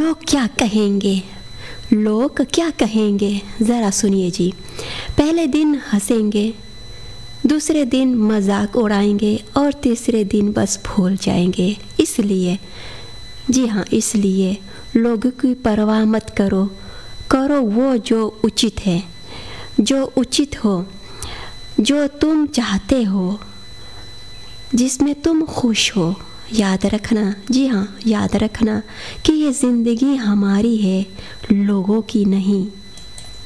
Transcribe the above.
लोग क्या कहेंगे, लोग क्या कहेंगे, ज़रा सुनिए जी। पहले दिन हंसेंगे, दूसरे दिन मजाक उड़ाएंगे और तीसरे दिन बस भूल जाएंगे। इसलिए, जी हाँ, इसलिए लोगों की परवाह मत करो, करो वो जो उचित है, जो उचित हो, जो तुम चाहते हो, जिसमें तुम खुश हो। याद रखना, जी हाँ, याद रखना कि ये ज़िंदगी हमारी है, लोगों की नहीं।